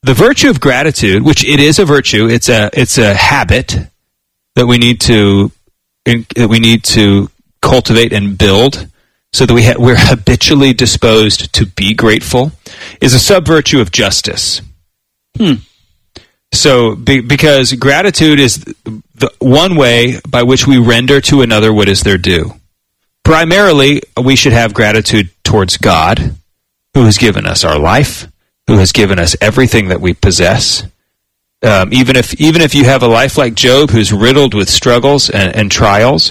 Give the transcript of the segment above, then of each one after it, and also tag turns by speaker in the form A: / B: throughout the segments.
A: the virtue of gratitude, which it is a virtue, it's a habit that we need to cultivate and build, so that we're habitually disposed to be grateful, is a sub-virtue of justice. So, because gratitude is the one way by which we render to another what is their due. Primarily, we should have gratitude towards God, who has given us our life, who has given us everything that we possess. Even if you have a life like Job, who's riddled with struggles and trials,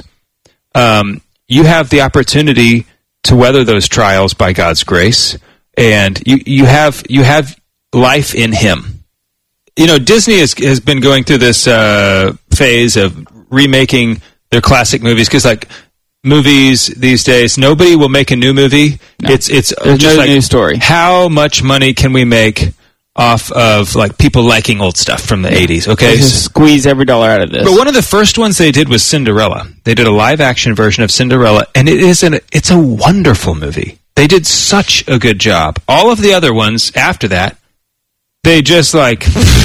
A: you have the opportunity to weather those trials by God's grace, and you have life in Him. You know, Disney has been going through this phase of remaking their classic movies, because like movies these days, nobody will make a new movie. No. It's just
B: no
A: like
B: new story.
A: How much money can we make off of like people liking old stuff from the 80s? Okay,
B: they just squeeze every dollar out of this.
A: But one of the first ones they did was Cinderella. They did a live action version of Cinderella, and it's a wonderful movie. They did such a good job. All of the other ones after that, they just like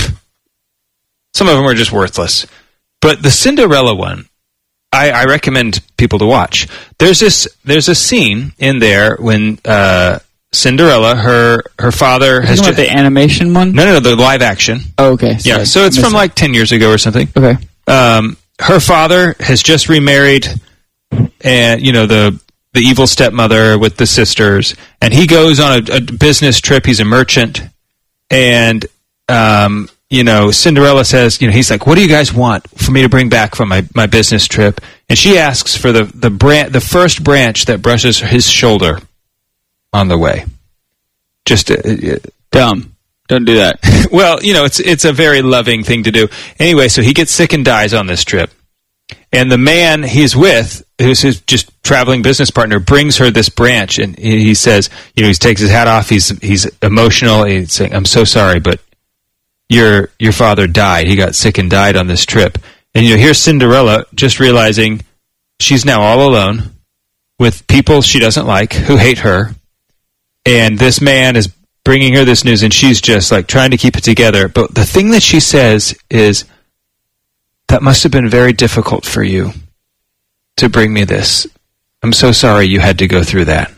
A: some of them are just worthless. But the Cinderella one, I recommend people to watch. There's a scene in there when Cinderella, her father has
B: just the animation one.
A: No, the live action.
B: Oh, okay.
A: Sorry. Yeah, so it's from like 10 years ago or something.
B: Okay.
A: Her father has just remarried, and you know the evil stepmother with the sisters, and he goes on a business trip. He's a merchant, and you know, Cinderella says, you know, he's like, what do you guys want for me to bring back from my business trip? And she asks for the first branch that brushes his shoulder on the way. Just
B: dumb. Don't do that.
A: Well, you know, it's a very loving thing to do. Anyway, so he gets sick and dies on this trip. And the man he's with, who's his just traveling business partner, brings her this branch, and he says, you know, he takes his hat off, he's emotional, he's saying, I'm so sorry, but your father died. He got sick and died on this trip. And you know, here's Cinderella just realizing she's now all alone with people she doesn't like, who hate her. And this man is bringing her this news, and she's just like trying to keep it together. But the thing that she says is, that must have been very difficult for you to bring me this. I'm so sorry you had to go through that.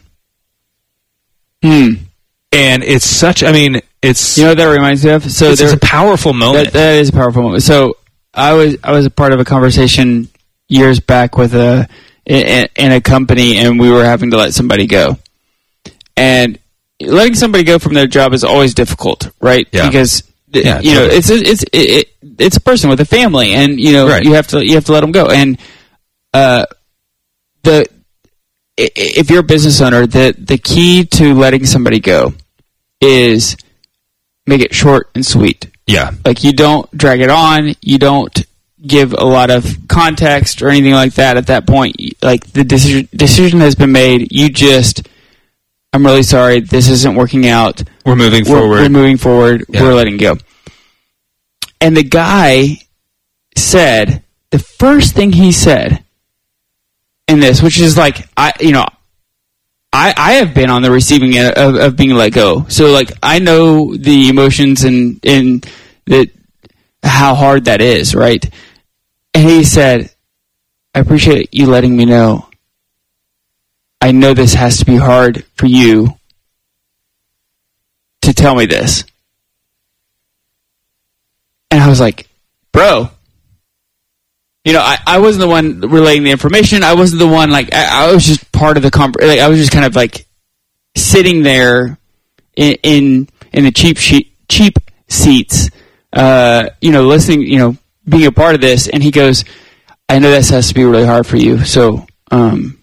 A: And it's such, I mean, it's...
B: You know what that reminds me of? So
A: it's a powerful moment.
B: That is a powerful moment. So I was a part of a conversation years back with in a company, and we were having to let somebody go. And letting somebody go from their job is always difficult, right? Yeah. Because you know, it's a person with a family, and you know, right. you have to let them go. And if you're a business owner, the key to letting somebody go is make it short and sweet.
A: Yeah. Like,
B: you don't drag it on. You don't give a lot of context or anything like that at that point. Like, the decision has been made. You just, I'm really sorry, this isn't working out.
A: We're moving forward.
B: We're moving forward. Yeah. We're letting go. And the guy said, the first thing he said in this, which is like, I have been on the receiving end of being let go. So, like, I know the emotions and how hard that is, right? And he said, I appreciate you letting me know. I know this has to be hard for you to tell me this. And I was like, bro, you know, I wasn't the one relaying the information. I wasn't the one, like, I was just part of the like, I was just kind of like sitting there in the cheap seats, you know, listening, you know, being a part of this. And he goes, I know this has to be really hard for you. So, I'm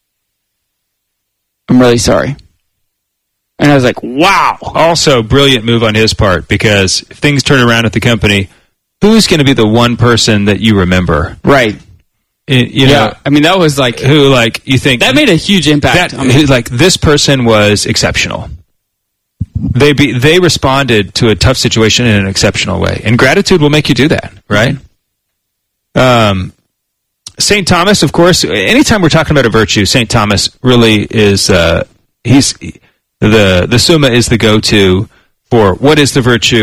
B: really sorry. And I was like, wow. Also, brilliant move on his part, because if things turn around at the company, who's going to be the one person that you remember? Right. You know, I mean, that was like... Who, like, you think... That made a huge impact. Like, this person was exceptional. They responded to a tough situation in an exceptional way. And gratitude will make you do that, right? St. Thomas, of course, anytime we're talking about a virtue, St. Thomas really is... the Summa is the go-to for what is the virtue